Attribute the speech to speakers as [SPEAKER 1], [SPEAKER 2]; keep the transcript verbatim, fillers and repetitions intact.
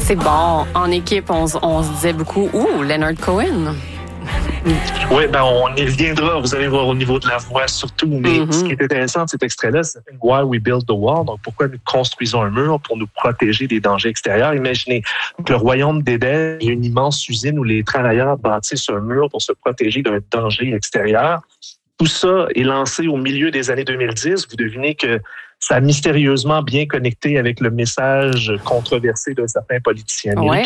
[SPEAKER 1] C'est bon. En équipe, on, on se disait beaucoup, ouh, Leonard Cohen.
[SPEAKER 2] Oui, ben on y reviendra, vous allez voir, au niveau de la voix surtout. Mais mm-hmm. ce qui est intéressant de cet extrait-là, c'est « Why we build the wall », donc pourquoi nous construisons un mur pour nous protéger des dangers extérieurs. Imaginez que le royaume d'Éden, il y a une immense usine où les travailleurs bâtissent un mur pour se protéger d'un danger extérieur. Tout ça est lancé au milieu des années deux mille dix. Vous devinez que ça a mystérieusement bien connecté avec le message controversé d'un certain politicien américain.